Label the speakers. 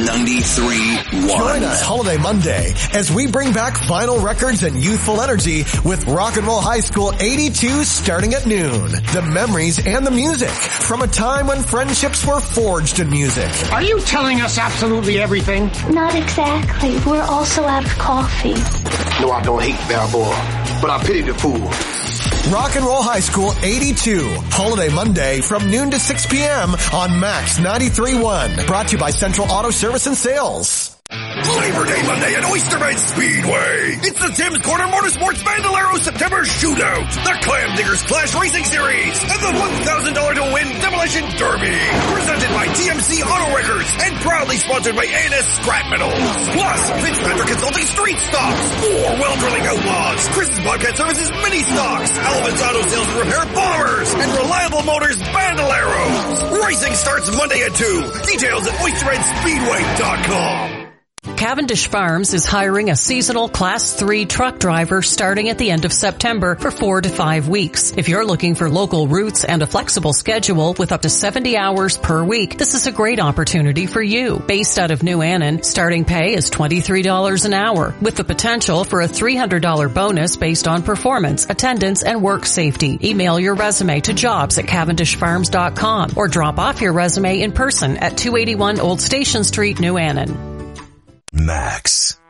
Speaker 1: 93.1.
Speaker 2: Join us Holiday Monday as we bring back vinyl records and youthful energy with Rock and Roll High School 82 starting at noon. The memories and the music from a time when friendships were forged in music.
Speaker 3: Are you telling us absolutely everything?
Speaker 4: Not exactly. We're also out of coffee.
Speaker 3: No, I don't hate Balboa, but I pity the fool.
Speaker 2: Rock and Roll High School 82, Holiday Monday from noon to 6 p.m. on Max 93.1. Brought to you by Central Auto Service and Sales.
Speaker 5: Labor Day Monday at Oyster Bend Speedway. It's the Tim's Corner Motorsports Bandolero September Shootout, the Clam Diggers Clash Racing Series, and the $1,000 to win Demolition Derby. Presented by TMC Auto Records and proudly sponsored by A&S Scrap Metals. Plus, Fitzpatrick Consulting Street Stocks, Well Drilling Outlaws, Chris's Bobcat Services Mini Stocks, Elephant's Auto Sales and Repair Bombers, and Reliable Motors Bandoleros. Racing starts Monday at 2. Details at oysterbenspeedway.com.
Speaker 6: Cavendish Farms is hiring a seasonal Class 3 truck driver starting at the end of September for 4 to 5 weeks. If you're looking for local routes and a flexible schedule with up to 70 hours per week, this is a great opportunity for you. Based out of New Annan, starting pay is $23 an hour, with the potential for a $300 bonus based on performance, attendance, and work safety. Email your resume to jobs@cavendishfarms.com or drop off your resume in person at 281 Old Station Street, New Annan.
Speaker 1: Max